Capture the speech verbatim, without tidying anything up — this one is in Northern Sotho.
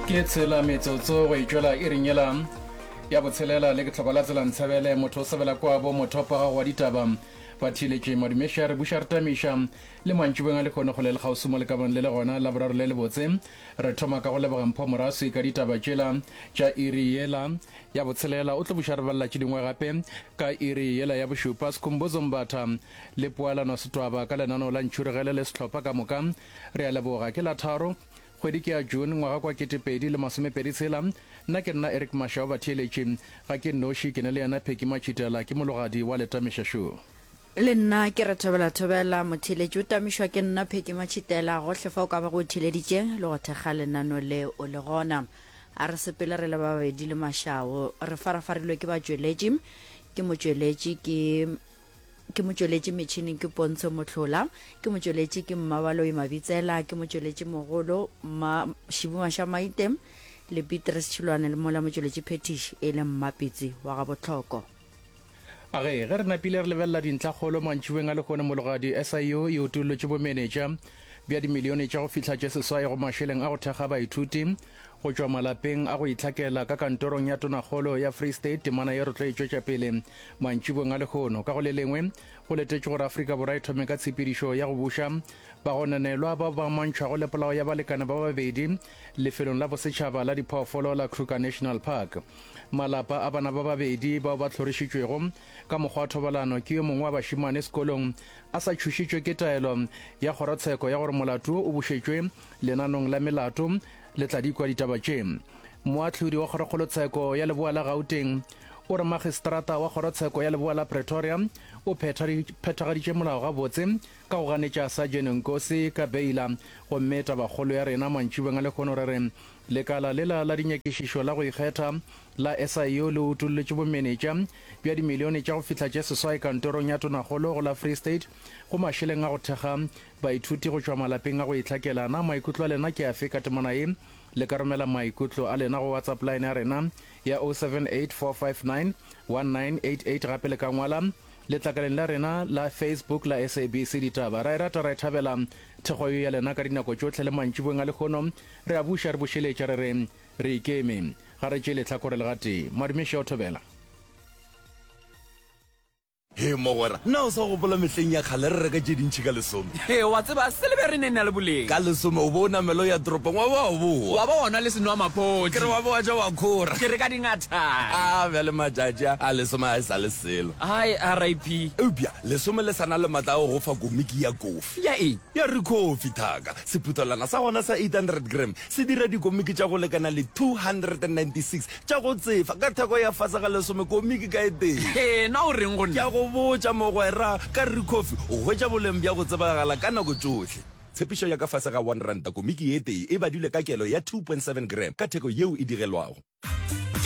ke tsela metsotso go itšwela e ringela ya botshelela le ke tlhokolatselang tshabele motho o sebela kwa bo mothopa wa ditaba ba thiletše madumešare bušartamiša le mantšibeng a le kgone go le le kgausi mo lekabang le le gona la boraro le le botse re thoma ka go leboga mpho moraswi ka ditaba tšela tša iri yela ya botshelela o tlo bušarebalela tše dingwe gape ka iri yela ya bošupa sekhumbodzombatha le poalano setwaba ka lenaneo la ntšhuregele le sehlopha ka moka re a leboga ke la tharo kgwedi ke ya june ngwaga kwa ketepedi le masomepedi tshela nna ke nna eric mashao ba theeletše ga ke nnoši ke ne le yena pheki matšhitela ke mologadi wa letamišašo le nna ke re thobela-thobela motheletši o tamišwa ke nna pheki matšhitela gohle fa o ka ba go theleditše le go thekga lenano le o le gona a re sepele re le babedi le mašao re farafarilwe ke batšweletši ke motšweletši ke ke motšweletši metšhineng ke pontsho motlhola ke motšweletši ke mmabaloi mabitsela ke motšweletši mogolo ma šibumaša maite le Beatrice Tšhilwane le mola motšweletši phetiši e le mmapitsi wa ga botlhoko a ge ge re napile re lebelela dintlhakgolo mantšhiweng a le kgone mologadi S I O e utolotše bomenetša bja dimilione tša go fihla tše seswai go mašeleng a go thekga baithuti go tšwa malapeng a go itlhakela ka kantorong ya tonakgolo ya Free State temana ye re tlo e tšwetša pele mantšhibong a lekgono ka go le lengwe go letetše gore Afrika Borwa e thome ka tshepedišo ya go buša bagonanelwa ba ba mantšhwago le polao ya balekane ba babedi lefelong la bosetšhaba la diphoofolo la Kruger National Park malapa a bana ba babedi bao ba tlhorišitšwego ka mokgwa wa thobalano ke yo mongwe wa bašimane sekolong a sa tšhošitšwe ke taelo ya kgorotsheko ya gore molato o bušetšwe lenanong la melato le tla dikwa ditaba tše moahlodi wa kgorokgolotsheko ya leboa la Gauteng o re magistrata wa kgorotsheko ya leboa la Pretoria o phethagaditše molao gabotse ka go ganetša Sergeant Nkosi ka beila gomme tabakgolo ya rena mantšhibeng a lekgono re re lekala lela la dinyakišišo la go ikgetha la S I O le utolotše bomenetša bja dimilione tša go fihla tše seswai kantorong ya tonakgolo go la Free State go mašeleng a go thekga baithuti go tšwa malapeng a go itlhakelana maikutlo a lena ke afe ka temana ye le ka romela maikutlo a lena go WhatsApp line ya rena ya zero seven eight four five nine one nine eight eight gape le ka ngwala letlakaleng la rena la Facebook la S A B C ditaba ra e rata ra e thabela thekgo ya lena ka dinako tšotlhe le mantšhibong a lekgono re a buša re bušeletša re re re ikeme ga re tše letlhakore le gate madumeša o thobela he mogwera nna o sa gopola mehleng ya kgale re reka tše dintšhi ka lesome he wa tseba se lebe re nena le boleng ka lesome o bona melo ya toropong wa ba o boa wa ba ona le senwa mapoti ke re wa boa ja wa khora ke re ka dingata a bjale matšatša a lesome a e sa le selo ai R I P eupša lesome le sana le matla o go fa komiki ya kofi ya e ya re kofi thaka sephutolana sa gona sa eight hundred gram se dira dikomiki tša go lekana le two hundred ninety-six tša go tsefa ka theko ya fasa ga lesome komiki ka e teng he na o reng gona ya go botša mogwera ka re kofi o hwetša boleng bja go tsebagala ka nako tsohle tshepišo ya ka fase ga one ranta komiki ye tee e badile ka kelo ya two point seven gram ka theko yeo e digelwago